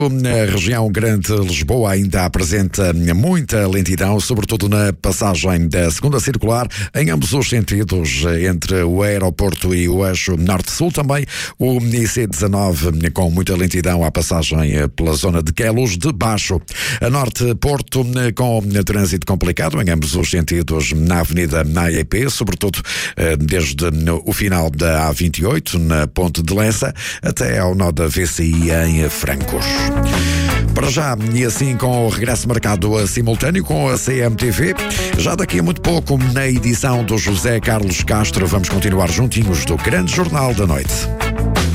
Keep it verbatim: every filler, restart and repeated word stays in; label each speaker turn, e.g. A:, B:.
A: A região Grande Lisboa ainda apresenta muita lentidão, sobretudo na passagem da segunda circular, em ambos os sentidos, entre o aeroporto e o eixo norte-sul. Também o I C dezanove com muita lentidão à passagem pela zona de Queluz de Baixo. A norte-porto com trânsito complicado em ambos os sentidos na avenida A E P, sobretudo desde o final da A vinte e oito, na Ponte de Lessa, até ao nó da V C I em Francos. Para já, e assim com o regresso marcado a simultâneo com a C M T V, já daqui a muito pouco, na edição do José Carlos Castro, vamos continuar juntinhos do Grande Jornal da Noite.